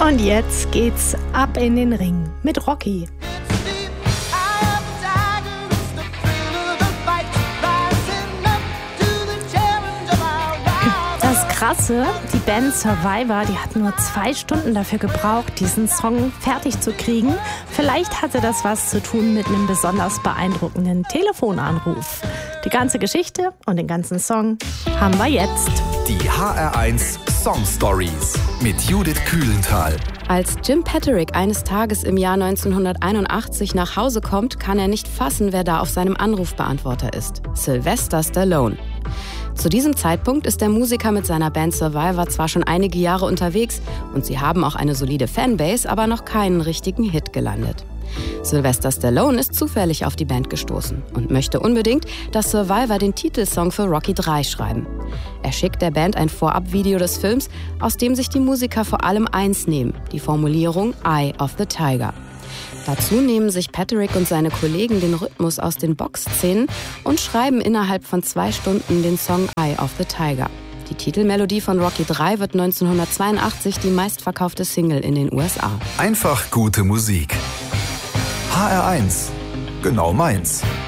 Und jetzt geht's ab in den Ring mit Rocky. Das Krasse, die Band Survivor, die hat nur 2 Stunden dafür gebraucht, diesen Song fertig zu kriegen. Vielleicht hatte das was zu tun mit einem besonders beeindruckenden Telefonanruf. Die ganze Geschichte und den ganzen Song haben wir jetzt. Die HR1 Song Stories mit Judith Kühlenthal. Als Jim Patrick eines Tages im Jahr 1981 nach Hause kommt, kann er nicht fassen, wer da auf seinem Anrufbeantworter ist. Sylvester Stallone. Zu diesem Zeitpunkt ist der Musiker mit seiner Band Survivor zwar schon einige Jahre unterwegs und sie haben auch eine solide Fanbase, aber noch keinen richtigen Hit gelandet. Sylvester Stallone ist zufällig auf die Band gestoßen und möchte unbedingt, dass Survivor den Titelsong für Rocky 3 schreiben. Er schickt der Band ein Vorabvideo des Films, aus dem sich die Musiker vor allem eins nehmen, die Formulierung Eye of the Tiger. Dazu nehmen sich Patrick und seine Kollegen den Rhythmus aus den Boxszenen und schreiben innerhalb von 2 Stunden den Song Eye of the Tiger. Die Titelmelodie von Rocky 3 wird 1982 die meistverkaufte Single in den USA. Einfach gute Musik. HR1, genau meins.